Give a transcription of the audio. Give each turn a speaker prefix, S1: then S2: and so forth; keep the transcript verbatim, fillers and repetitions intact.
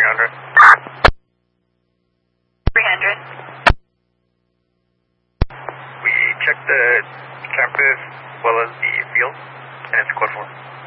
S1: hundred.
S2: three hundred.
S1: We checked the campus as well as the field, and it's code four.